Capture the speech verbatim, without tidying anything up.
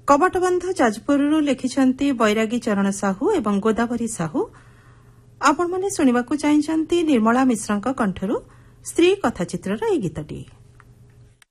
କବାଟବନ୍ଧ ଯାଜପୁରରୁ ଲେଖିଛନ୍ତି ବୈରାଗୀ ଚରଣ ସାହୁ ଏବଂ ଗୋଦାବରୀ ସାହୁ। ଆପଣମାନେ ଶୁଣିବାକୁ ଚାହିଁଛନ୍ତି ନିର୍ମଳା ମିଶ୍ରଙ୍କ କଣ୍ଠରୁ ସ୍ତ୍ରୀ କଥାଚିତ୍ରର ଏହି ଗୀତଟି।